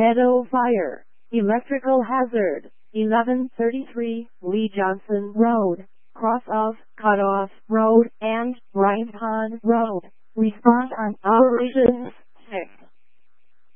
Meadow Fire, Electrical Hazard, 1133 Lee Johnson Road, cross of Cutoff Road and Rhinehon Road. Respond on our regions 6.